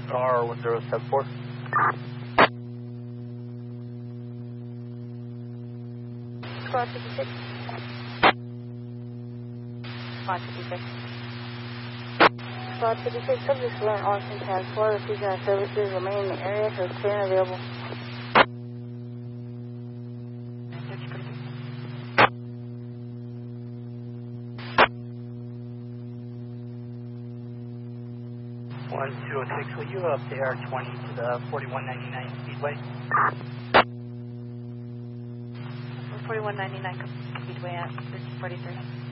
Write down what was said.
R1074. Squad 56. Squad 56. Squad 56, subjects were in Austin Task Force. Refugee services remain in the area until clear and available. Will you up to Air 20 to the 4199 Speedway? 4199 Speedway at 43.